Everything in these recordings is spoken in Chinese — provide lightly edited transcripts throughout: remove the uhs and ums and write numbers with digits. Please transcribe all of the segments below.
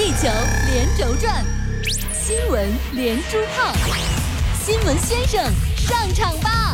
地球连轴转，新闻连珠炮，新闻先生上场吧！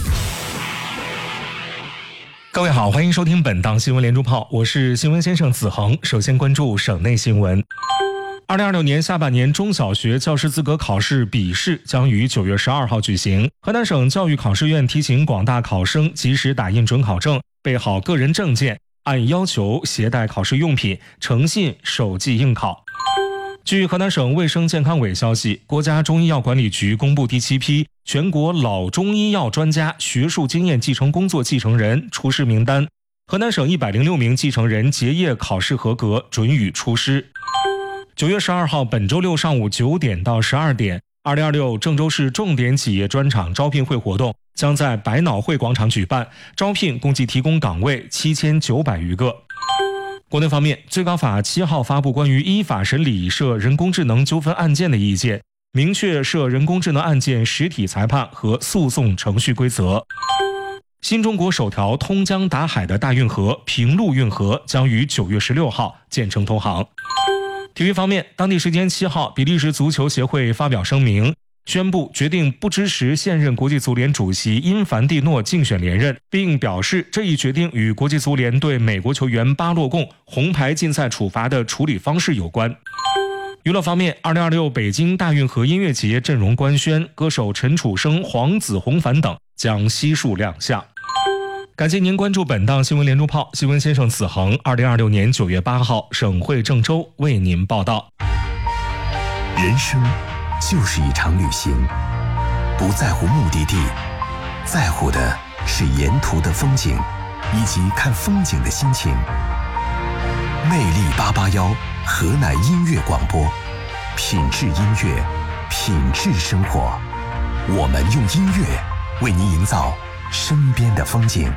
各位好，欢迎收听本档新闻连珠炮，我是新闻先生子恒。首先关注省内新闻。2026年下半年中小学教师资格考试笔试将于9月12号举行。河南省教育考试院提醒广大考生及时打印准考证，备好个人证件，按要求携带考试用品，诚信守纪应考。据河南省卫生健康委消息，国家中医药管理局公布第7批全国老中医药专家学术经验继承工作继承人出师名单，河南省106名继承人结业考试合格，准予出师。9月12号，本周六上午9点到12点，2026郑州市重点企业专场招聘会活动将在百脑汇广场举办，招聘共计提供岗位7900余个。国内方面，最高法7号发布关于依法审理涉人工智能纠纷案件的意见，明确涉人工智能案件实体裁判和诉讼程序规则。新中国首条通江达海的大运河平陆运河将于9月16号建成通航。体育方面，当地时间7号，比利时足球协会发表声明，宣布决定不支持现任国际足联主席因凡蒂诺竞选连任，并表示这一决定与国际足联对美国球员巴洛贡红牌禁赛处罚的处理方式有关。娱乐方面，2026北京大运河音乐节阵容官宣，歌手陈楚生、黄子弘凡等将悉数亮相。感谢您关注本档新闻连珠炮，新闻先生子恒，2026年9月8号，省会郑州为您报道。 人生就是一场旅行，不在乎目的地，在乎的是沿途的风景以及看风景的心情。魅力881河南音乐广播，品质音乐，品质生活。我们用音乐为您营造身边的风景。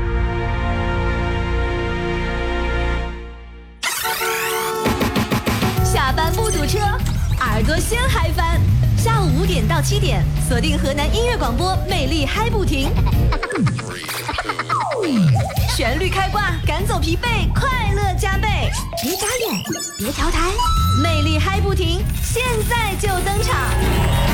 下班不堵车，耳朵先嗨翻。下午5点到7点，锁定河南音乐广播，魅力嗨不停。旋律开挂，赶走疲惫，快乐加倍。别眨眼，别调台，魅力嗨不停，现在就登场。